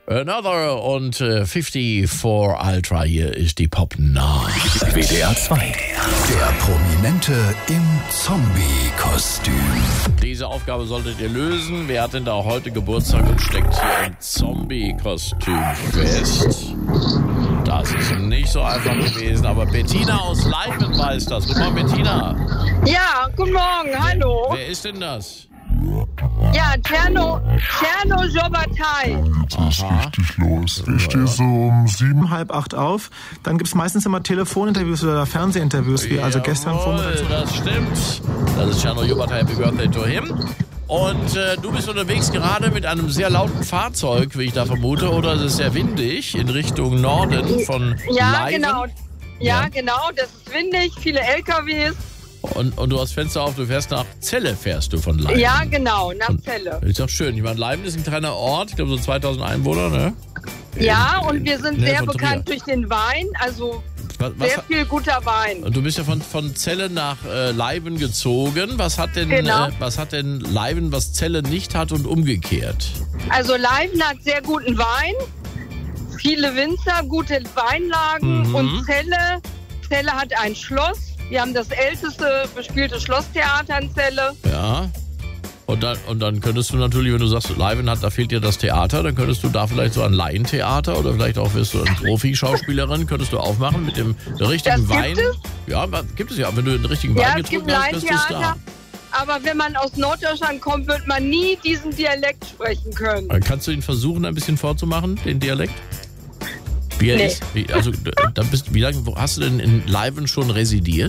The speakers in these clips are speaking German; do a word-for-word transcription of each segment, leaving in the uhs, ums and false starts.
Another und äh, fünfundfünfzig Ultra, hier ist die Pop neun. W D R zwei, der Prominente im Zombie-Kostüm. Diese Aufgabe solltet ihr lösen. Wer hat denn da heute Geburtstag und steckt hier im Zombie-Kostüm fest? Das ist nicht so einfach gewesen, aber Bettina aus Leiben weiß das. Guten Morgen, Bettina. Ja, guten Morgen, hallo. Wer ist denn das? Ja, Tscherno, Tscherno Jobatai. Es ist richtig los. Ich stehe so um sieben, halb acht auf. Dann gibt es meistens immer Telefoninterviews oder Fernsehinterviews, wie also gestern Jawohl, Vormittag. das stimmt. Das ist Tscherno Jobatai, Happy Birthday to him. Und äh, du bist unterwegs gerade mit einem sehr lauten Fahrzeug, wie ich da vermute, oder es ist sehr windig in Richtung Norden von Ja, Leiven. genau. Ja, Ja. genau, das ist windig, viele L K Ws. Und, und du hast Fenster auf, du fährst nach Celle, fährst du von Leiben. Ja, genau, nach Und- Celle. Ist doch schön. Ich meine, Leiben ist ein kleiner Ort, ich glaube so zweitausend Einwohner, ne? Ja, In- und wir sind Nähe sehr von bekannt Trier. durch den Wein, also Was, was, sehr viel guter Wein. und du bist ja von, von Celle nach äh, Leiben gezogen. Was hat denn Genau. äh, was hat denn Leiben, was Celle nicht hat und umgekehrt? Also Leiven hat sehr guten Wein, viele Winzer, gute Weinlagen Mhm. und Celle, Celle hat ein Schloss. Wir haben das älteste bespielte Schlosstheater in Celle. Ja. Und dann, und dann könntest du natürlich, wenn du sagst, Leiben hat, da fehlt dir das Theater, dann könntest du da vielleicht so ein Laientheater oder vielleicht auch wirst du eine Profi-Schauspielerin, könntest du aufmachen mit dem richtigen Das Wein. gibt Ja, was- gibt es ja. Wenn du den richtigen Ja, Wein es gibt getrunken hast, bist du Star. Laientheater. Aber wenn man aus Norddeutschland kommt, wird man nie diesen Dialekt sprechen können. Dann kannst du ihn versuchen, ein bisschen vorzumachen, den Dialekt? Wie er Nee. ist? Wie, also, d- dann bist, wie lange wo- hast du denn in Leiven schon residiert?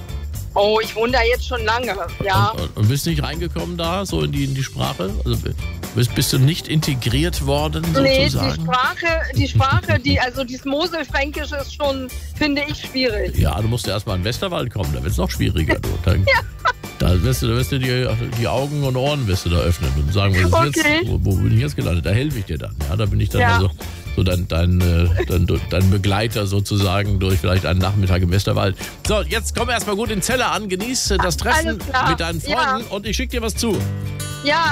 Oh, ich wohne da jetzt schon lange. Ja, Und, und bist nicht reingekommen da, so in die, in die Sprache? Also bist, bist du nicht integriert worden, nee, die sozusagen? Sprache, die Sprache, die, also dieses Moselfränkisch ist schon, finde ich, schwierig. Ja, du musst ja erstmal in den Westerwald kommen, da wird es noch schwieriger. Du. Dann, Da wirst du, da wirst du die, die Augen und Ohren wirst du da öffnen und sagen, was ist Okay. jetzt, wo, wo bin ich jetzt gelandet? Da helfe ich dir dann. Ja, da bin ich dann Ja. also so dein, dein, äh, dein, dein Begleiter sozusagen durch vielleicht einen Nachmittag im Westerwald. So, jetzt komm erstmal gut in Celle an, genieß äh, das Treffen Alles klar. mit deinen Ja. Freunden und ich schicke dir was zu. Ja,